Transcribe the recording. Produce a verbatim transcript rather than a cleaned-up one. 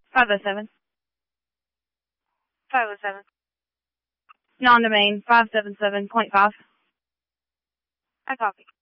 five oh seven. five oh seven. Non-domain five seven seven point five. I copy.